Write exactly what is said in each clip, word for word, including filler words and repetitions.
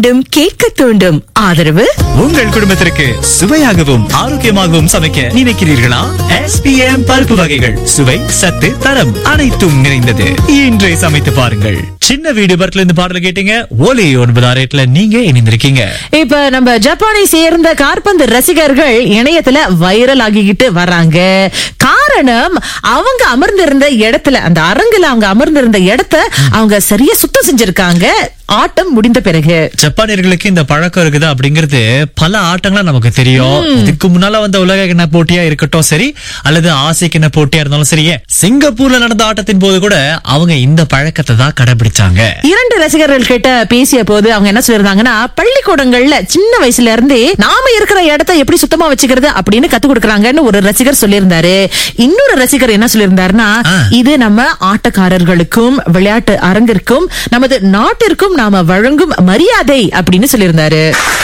மீண்டும் கேட்க தூண்டும். ஆதரவு உங்கள் குடும்பத்திற்கு சுவையாகவும் ஆரோக்கியமாகவும் சமைக்க நினைக்கிறீர்களா? எஸ் பி எம் பருப்பு வகைகள் சுவை, சத்து, தரம் அனைத்தும் நிறைந்தது. இன்றே சமைத்து பாருங்கள். சின்ன வீடு படத்துல இருந்து பாடல கேட்டீங்க. ஓலை ஒன்பது ஆறு எட்டுல நீங்க இணைந்திருக்கீங்க. இப்ப நம்ம ஜப்பானை சேர்ந்த காற்பந்து ரசிகர்கள் இணையத்துல வைரல் ஆகிக்கிட்டு வராங்க. காரணம், அவங்க அமர்ந்திருந்த இடத்துல, அந்த அரங்குல அவங்க அமர்ந்திருந்த இடத்த அவங்க சரியா சுத்தம் செஞ்சிருக்காங்க ஆட்டம் முடிந்த பிறகு. ஜப்பானியர்களுக்கு இந்த பழக்கம் இருக்குது அப்படிங்கிறது பல ஆட்டங்களா நமக்கு தெரியும். இதுக்கு முன்னால வந்த உலக கிண்ண போட்டியா இருக்கட்டும் சரி, அல்லது ஆசிய கிண்ண போட்டியா இருந்தாலும் சரியே, சிங்கப்பூர்ல நடந்த ஆட்டத்தின் போது கூட அவங்க இந்த பழக்கத்தை தான் கடைபிடிச்சாங்க. இரண்டு ரசிகர்கள் கிட்ட பேசிய போது அவங்க என்ன சொல்லிருந்தாங்கன்னா, பள்ளிக்கூடங்கள்ல சின்ன வயசுல இருந்தே நாம இருக்கிற இடத்த எப்படி சுத்தமா வச்சுக்கிறது அப்படின்னு கத்து கொடுக்கறாங்கன்னு ஒரு ரசிகர் சொல்லியிருந்தாரு. இன்னொரு ரசிகர் என்ன சொல்லியிருந்தாருன்னா, இது நம்ம ஆட்டக்காரர்களுக்கும் விளையாட்டு அரங்கிற்கும் நமது நாட்டிற்கும் நாம வழங்கும் மரியாதை அப்படின்னு சொல்லியிருந்தாரு.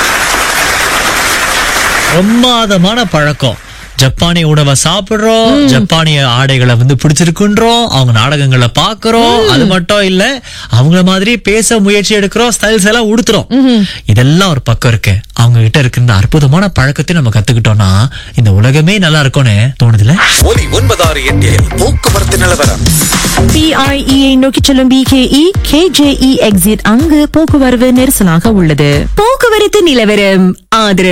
பிரமாதமான பழக்கம். ஜப்பானிய உணவை சாப்பிடுறோம், ஜப்பானிய ஆடைகளை வந்து பிடிச்சிருக்குன்றோம், அவங்க நாடகங்களை பாக்குறோம். அது மட்டும் இல்ல, அவங்கள மாதிரி பேச முயற்சி எடுக்கிறோம், ஸ்டைல்ஸ் எல்லாம் உடுத்துறோம். இதெல்லாம் ஒரு பக்கம் இருக்கு. அவங்க கிட்ட இருக்கிற இந்த அற்புதமான பழக்கத்தை நம்ம கத்துக்கிட்டோம்னா இந்த உலகமே நல்லா இருக்கும்னு தோணுதுல. ஒலி ஒன்பதாறு எட்டில் போக்குவரத்து நிலவரம். பி ஐ இ நோக்கி செல்லும் B K E K J E exit, அங்கு போக்குவரத்து நெரிசலாக உள்ளது. போக்குவரத்து நிலவரம். ஆதரவு